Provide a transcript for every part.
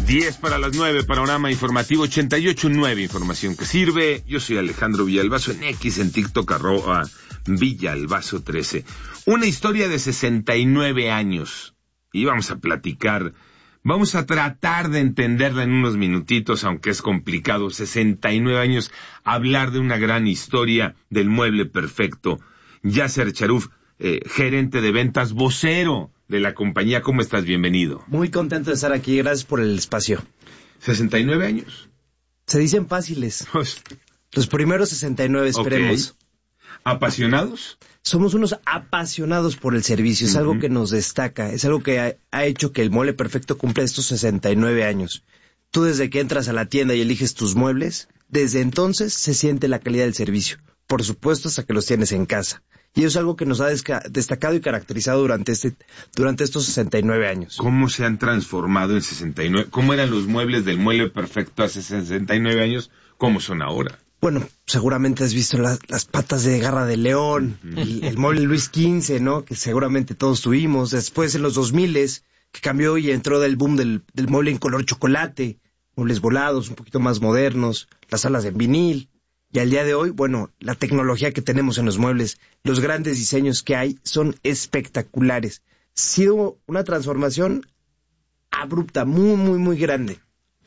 10 para las 9, panorama informativo 88.9, información que sirve. Yo soy Alejandro Villalbazo, en X, en TikTok, @Villalbazo13. Una historia de 69 años. Y vamos a platicar, vamos a tratar de entenderla en unos minutitos, aunque es complicado. 69 años, hablar de una gran historia del mueble perfecto. Yasser Charuf, gerente de ventas, vocero de la compañía. ¿Cómo estás? Bienvenido. Muy contento de estar aquí, gracias por el espacio. 69 años. Se dicen fáciles. Los primeros 69, esperemos. Okay. ¿Apasionados? Somos unos apasionados por el servicio, es algo que nos destaca, es algo que ha hecho que el Mueble Perfecto cumpla estos 69 años. Tú desde que entras a la tienda y eliges tus muebles, desde entonces se siente la calidad del servicio. Por supuesto, hasta que los tienes en casa. Y eso es algo que nos ha destacado y caracterizado durante estos 69 años. ¿Cómo se han transformado en 69? ¿Cómo eran los muebles del Mueble Perfecto hace 69 años? ¿Cómo son ahora? Bueno, seguramente has visto las patas de garra de león, el mueble Luis XV, ¿no? Que seguramente todos tuvimos. Después en los 2000, que cambió y entró del boom del mueble en color chocolate, muebles volados, un poquito más modernos, las salas en vinil. Y al día de hoy, bueno, la tecnología que tenemos en los muebles, los grandes diseños que hay son espectaculares. Ha sido una transformación abrupta, muy, muy, muy grande.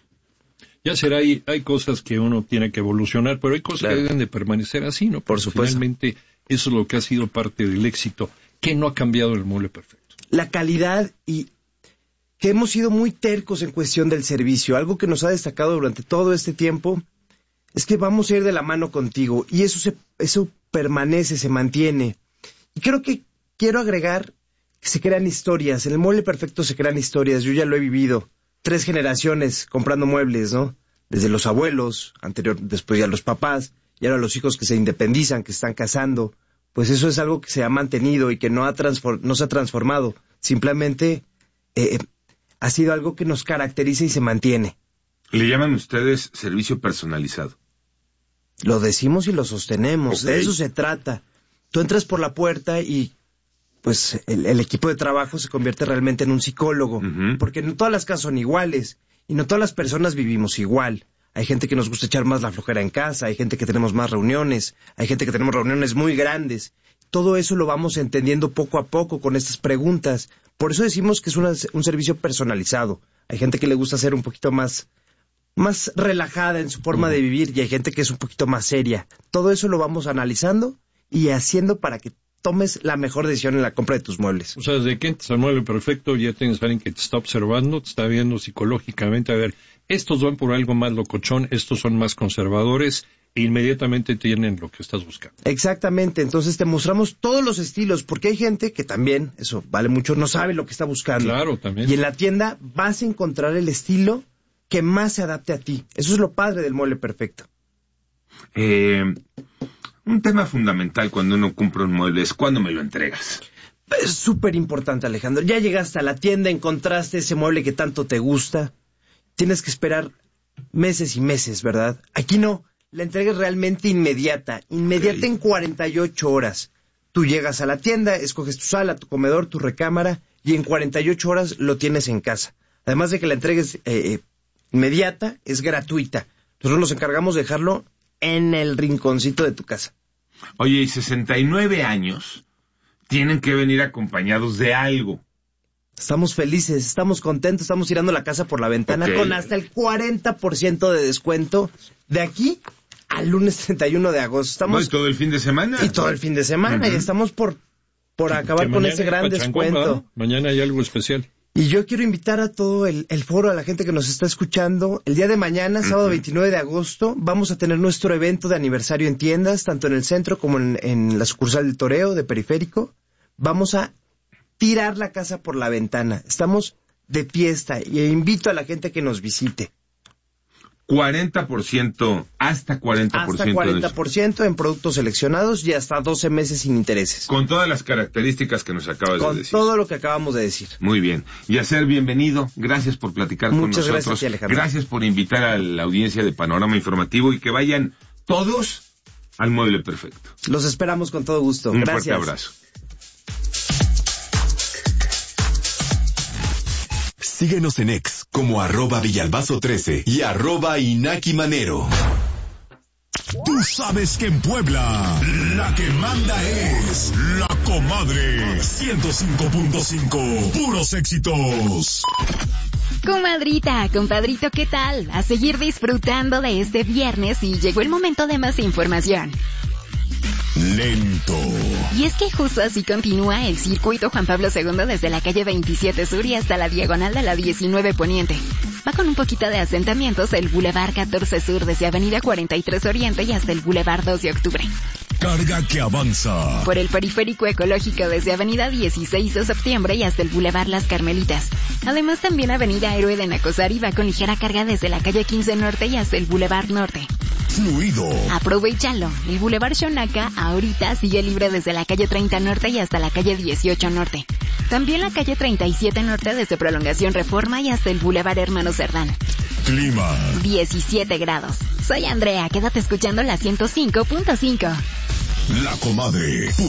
Ya será, hay cosas que uno tiene que evolucionar, pero hay cosas que deben de permanecer así, ¿no? Por supuesto. Finalmente, eso es lo que ha sido parte del éxito. ¿Qué no ha cambiado el Mueble Perfecto? La calidad y que hemos sido muy tercos en cuestión del servicio. Algo que nos ha destacado durante todo este tiempo es que vamos a ir de la mano contigo y eso permanece, se mantiene. Y creo que quiero agregar que se crean historias. En el Mueble Perfecto se crean historias, yo ya lo he vivido. 3 generaciones comprando muebles, ¿no? Desde los abuelos, después ya los papás, y ahora los hijos que se independizan, que están casando. Pues eso es algo que se ha mantenido y que no se ha transformado. Simplemente ha sido algo que nos caracteriza y se mantiene. ¿Le llaman ustedes servicio personalizado? Lo decimos y lo sostenemos, Okay. De eso se trata. Tú entras por la puerta y pues el equipo de trabajo se convierte realmente en un psicólogo, porque no todas las casas son iguales y no todas las personas vivimos igual. Hay gente que nos gusta echar más la flojera en casa, hay gente que tenemos más reuniones, hay gente que tenemos reuniones muy grandes. Todo eso lo vamos entendiendo poco a poco con estas preguntas. Por eso decimos que es un servicio personalizado. Hay gente que le gusta ser un poquito más relajada en su forma de vivir y hay gente que es un poquito más seria. Todo eso lo vamos analizando y haciendo para que tomes la mejor decisión en la compra de tus muebles. O sea, desde que entras al Mueble Perfecto ya tienes a alguien que te está observando, te está viendo psicológicamente, a ver, estos van por algo más locochón, estos son más conservadores, e inmediatamente tienen lo que estás buscando. Exactamente, entonces te mostramos todos los estilos, porque hay gente que también, eso vale mucho, no sabe lo que está buscando. Claro, también. Y en la tienda vas a encontrar el estilo que más se adapte a ti. Eso es lo padre del Mueble Perfecto. Un tema fundamental cuando uno compra un mueble es ¿cuándo me lo entregas? Es súper importante, Alejandro. Ya llegaste a la tienda, encontraste ese mueble que tanto te gusta. Tienes que esperar meses y meses, ¿verdad? Aquí no. La entrega es realmente inmediata. Inmediata en 48 horas. Tú llegas a la tienda, escoges tu sala, tu comedor, tu recámara y en 48 horas lo tienes en casa. Además de que la entrega es inmediata, es gratuita. Nosotros nos encargamos de dejarlo en el rinconcito de tu casa. Oye, y 69 años tienen que venir acompañados de algo. Estamos felices, estamos contentos, estamos tirando la casa por la ventana con hasta el 40% de descuento de aquí al lunes 31 de agosto. Estamos... ¿Y todo el fin de semana? Y todo el fin de semana, y estamos por acabar con ese gran descuento. ¿No? Mañana hay algo especial. Y yo quiero invitar a todo el foro, a la gente que nos está escuchando. El día de mañana, sábado 29 de agosto, vamos a tener nuestro evento de aniversario en tiendas, tanto en el centro como en la sucursal del Toreo, de Periférico. Vamos a tirar la casa por la ventana. Estamos de fiesta y invito a la gente que nos visite. 40%, hasta 40%. Hasta 40% en productos seleccionados y hasta 12 meses sin intereses. Con todas las características que nos acabas de decir. Con todo lo que acabamos de decir. Muy bien. Yasser, bienvenido. Gracias por platicar con nosotros. Muchas gracias a ti, Alejandro. Gracias por invitar a la audiencia de Panorama Informativo y que vayan todos al Mueble Perfecto. Los esperamos con todo gusto. Un Gracias. fuerte abrazo. Síguenos en X como @Villalbazo13 y @Inaki-Manero. Tú sabes que en Puebla la que manda es La Comadre 105.5. Puros éxitos. Comadrita, compadrito, ¿qué tal? A seguir disfrutando de este viernes y llegó el momento de más información. Lento. Y es que justo así continúa el circuito Juan Pablo II desde la calle 27 Sur y hasta la diagonal de la 19 Poniente. Va con un poquito de asentamientos el Boulevard 14 Sur desde Avenida 43 Oriente y hasta el Boulevard 2 de Octubre. Carga que avanza. Por el periférico ecológico desde Avenida 16 de Septiembre y hasta el Boulevard Las Carmelitas. Además también Avenida Héroe de Nacosari va con ligera carga desde la calle 15 Norte y hasta el Boulevard Norte. Fluido. Aprovechalo. El Boulevard Shonaka ahorita sigue libre desde la calle 30 Norte y hasta la calle 18 Norte. También la calle 37 Norte desde Prolongación Reforma y hasta el Boulevard Hermano Cerdán. Clima. 17 grados. Soy Andrea, quédate escuchando la 105.5. La Comadre.